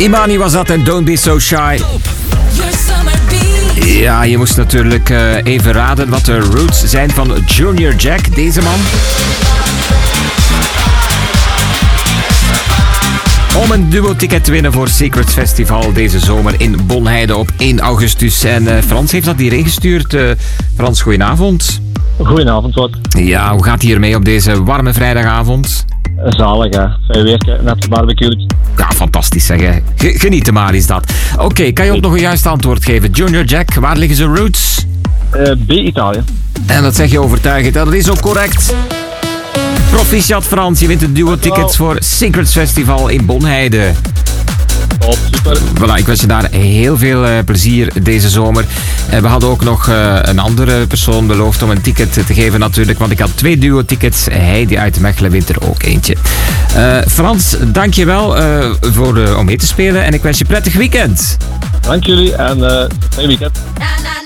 Imani was dat en Don't Be So Shy. Ja, je moest natuurlijk even raden wat de roots zijn van Junior Jack, deze man. Om een duo-ticket te winnen voor Secrets Festival deze zomer in Bonheide op 1 augustus. En Frans heeft dat hierheen gestuurd. Frans, goedenavond. Goedenavond, wat. Ja, hoe gaat het hiermee op deze warme vrijdagavond? Zalig, hè. Fijn weer, net barbecue. Ja, fantastisch zeg. Hè. Genieten maar is dat. Oké, kan je ook nog een juist antwoord geven? Junior Jack, waar liggen zijn roots? B, Italië. En dat zeg je overtuigend. Dat is ook correct. Proficiat Frans, je wint de duo-tickets voor Secrets Festival in Bonheide. Oh, super. Voilà, ik wens je daar heel veel plezier deze zomer. We hadden ook nog een andere persoon beloofd om een ticket te geven natuurlijk, want ik had 2 duo-tickets. Heidi uit Mechelen wint er ook eentje. Frans, dankjewel om mee te spelen en ik wens je een prettig weekend. Dank jullie en fijn weekend.